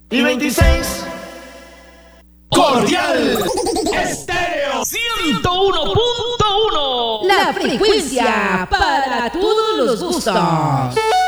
y 26. Cordial Estéreo 101.1. La frecuencia para todos los gustos.